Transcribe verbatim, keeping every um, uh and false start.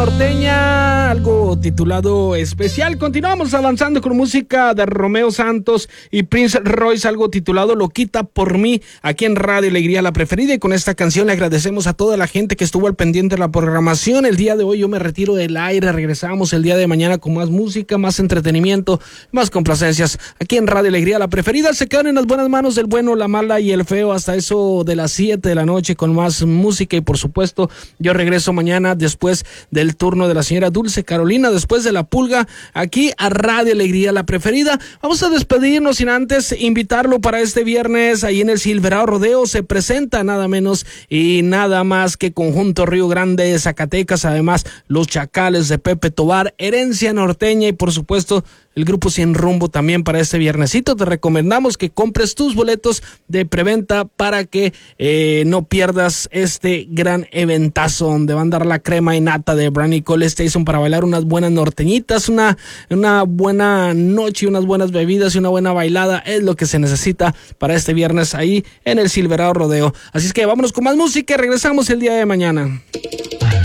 norteña, algo titulado Especial. Continuamos avanzando con música de Romeo Santos y Prince Royce, algo titulado Lo Quita Por Mí, aquí en Radio Alegría, la preferida. Y con esta canción le agradecemos a toda la gente que estuvo al pendiente de la programación. El día de hoy yo me retiro del aire, regresamos el día de mañana con más música, más entretenimiento, más complacencias, aquí en Radio Alegría, la preferida. Se quedan en las buenas manos del bueno, la mala y el feo hasta eso de las siete de la noche con más música. Y por supuesto yo regreso mañana después del turno de la señora Dulce Carolina, después de La Pulga, aquí a Radio Alegría, la preferida. Vamos a despedirnos sin antes invitarlo para este viernes ahí en el Silverado Rodeo. Se presenta nada menos y nada más que Conjunto Río Grande de Zacatecas, además Los Chacales de Pepe Tobar, Herencia Norteña y por supuesto el grupo Sin Rumbo también para este viernesito. Te recomendamos que compres tus boletos de preventa para que eh, no pierdas este gran eventazo donde van a dar la crema y nata de Brandy Cole Station para bailar unas buenas norteñitas, una, una buena noche, unas buenas bebidas y una buena bailada. Es lo que se necesita para este viernes ahí en el Silverado Rodeo. Así es que vámonos con más música y regresamos el día de mañana.